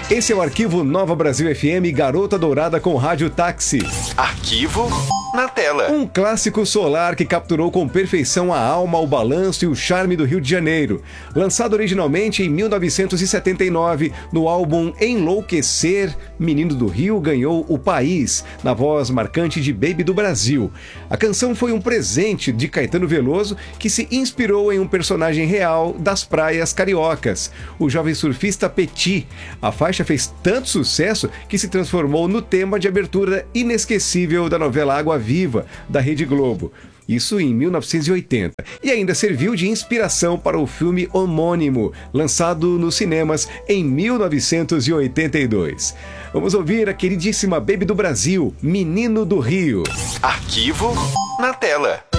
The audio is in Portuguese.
Esse é o Arquivo Nova Brasil FM, Garota Dourada com Rádio Táxi. Arquivo na tela. Um clássico solar que capturou com perfeição a alma, o balanço e o charme do Rio de Janeiro. Lançado originalmente em 1979, no álbum Enlouquecer, Menino do Rio ganhou O País, na voz marcante de Baby do Brasil. A canção foi um presente de Caetano Veloso, que se inspirou em um personagem real das praias cariocas, o jovem surfista Petit. A faixa fez tanto sucesso que se transformou no tema de abertura inesquecível da novela Água Viva, da Rede Globo. Isso em 1980. E ainda serviu de inspiração para o filme homônimo, lançado nos cinemas em 1982. Vamos ouvir a queridíssima Baby do Brasil, Menino do Rio. Arquivo na tela.